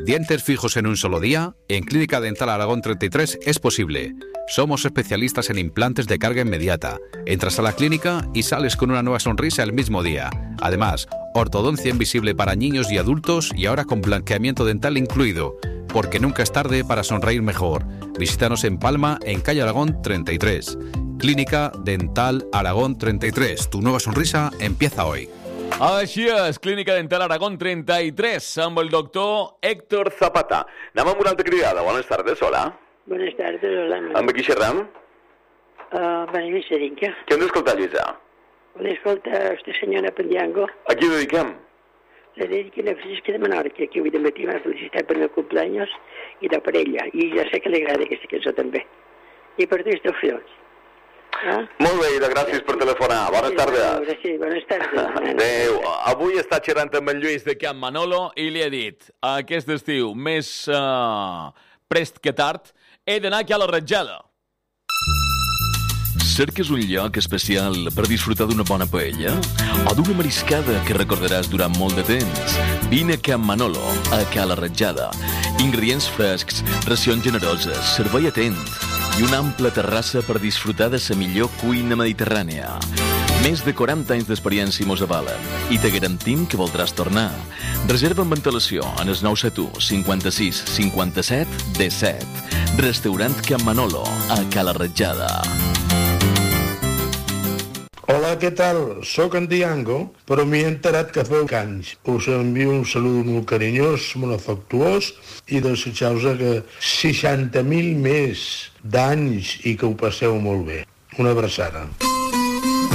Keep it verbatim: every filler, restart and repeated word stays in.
¿Dientes fijos en un solo día? En Clínica Dental Aragón treinta y tres es posible. Somos especialistas en implantes de carga inmediata. Entras a la clínica y sales con una nueva sonrisa el mismo día. Además, ortodoncia invisible para niños y adultos y ahora con blanqueamiento dental incluido. Porque nunca es tarde para sonreír mejor. Visítanos en Palma, en calle Aragón treinta y tres. Clínica Dental Aragón treinta y tres. Tu nueva sonrisa empieza hoy. Així és, Clínica Dental Aragón treinta y tres, amb el doctor Héctor Zapata. Anem amb una altra cridada. Buenas tardes, hola. Buenas tardes, hola. Amb qui xerram? Uh, Maria Vicerinca. Què hem d'escoltar, Lluïsa? Vol escoltar esta senyora Pendiango? A qui ho dediquem? Le dedico una Francisca de Menorca, que avui de matí m'ha felicitat per el meu cumpleaños i de per ella. I ja sé que li agrada aquesta cançó també. I per tu esteu fions. Ah? Molt bé, Ida, gràcies per telefonar. Bones tardes. Sí, bones tardes. Adéu. Avui està xerrant amb en Lluís de Can Manolo i li he dit, aquest estiu, més uh, prest que tard, he d'anar aquí a la Ratjada. Cerques un lloc especial per disfrutar d'una bona paella? O d'una mariscada que recordaràs durant molt de temps? Vine a Can Manolo, a Ca la Ratjada. Ingredients frescs, racions generoses, servei atent i una ampla terrassa per disfrutar de la millor cuina mediterrània. Més de quaranta anys d'experiència mos avalen i te garantim que voldràs tornar. Reserva amb antelació en el nou set u cinquanta-sis cinquanta-set disset. Restaurant Can Manolo, a Ca la Ratjada. Hola, què tal? Soc en Diango, però m'he enterat que feu anys. Us envio un salut molt carinyós, molt afectuós i desitjau-vos que seixanta mil més d'anys i que ho passeu molt bé. Una abraçada.